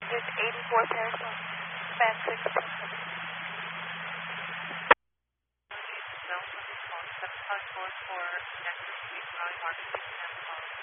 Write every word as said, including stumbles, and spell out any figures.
Digit eighty-four Pearson, span sixteen. Delta response seven five four four, Nexus three, Charlie Mark, please stand by.